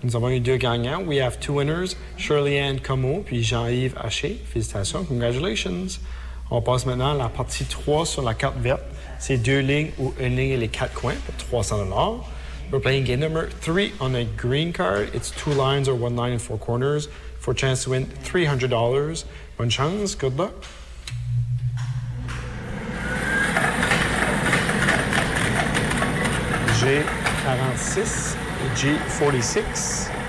Nous avons eu 2 gagnants. We have 2 winners, Shirley-Anne Comeau puis Jean-Yves Haché. Félicitations, congratulations. On passe maintenant à la partie 3 sur la carte verte. C'est 2 lignes ou une ligne et les 4 coins pour $300. We're playing game number 3 on a green card. It's 2 lines or 1 line and 4 corners for a chance to win $300. Bonne chance, good luck. G46, G46.